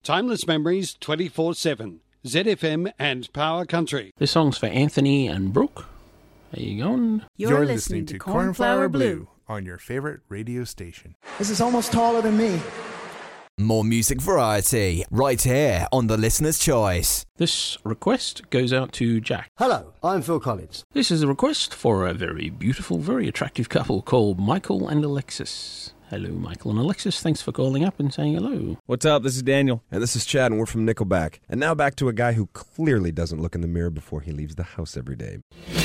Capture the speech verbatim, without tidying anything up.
Timeless Memories twenty-four seven. Z F M and Power Country. This song's for Anthony and Brooke. How you going? You're, You're listening to Cornflower Blue on your favorite radio station. This is almost taller than me. More music variety right here on The Listener's Choice. This request goes out to Jack. Hello, I'm Phil Collins. This is a request for a very beautiful, very attractive couple called Michael and Alexis. Hello, Michael and Alexis. Thanks for calling up and saying hello. What's up? This is Daniel. And this is Chad, and we're from Nickelback. And now back to a guy who clearly doesn't look in the mirror before he leaves the house every day.